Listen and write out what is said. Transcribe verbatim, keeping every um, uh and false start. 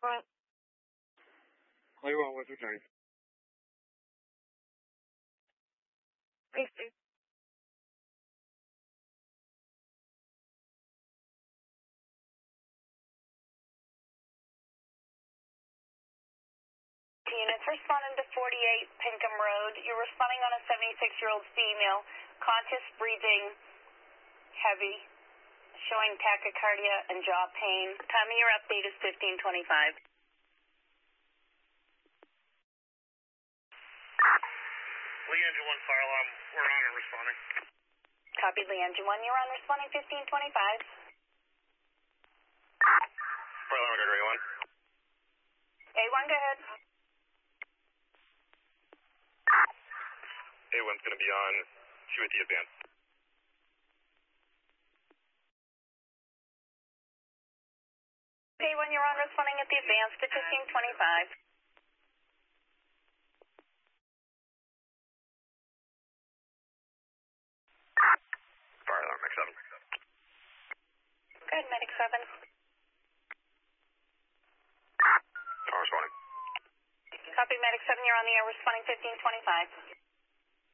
front. All you want, what's returning? Thanks, dude. Units responding to forty-eight Pinkham Road. You're responding on a seventy-six-year-old female, conscious, breathing, heavy, showing tachycardia and jaw pain. Time of your update is fifteen twenty-five. Lee Engine one fire alarm. We're on and responding. Copy, Lee Engine one. You're on responding fifteen twenty-five. Fire alarm to A one. A one, go ahead. A one's going to be on Q at the advance. A one, you're on responding at the advance to fifteen twenty-five. Fire alarm, Medic seven. Go ahead, Medic seven. I'm responding. Copy, Medic seven, you're on the air responding fifteen twenty-five.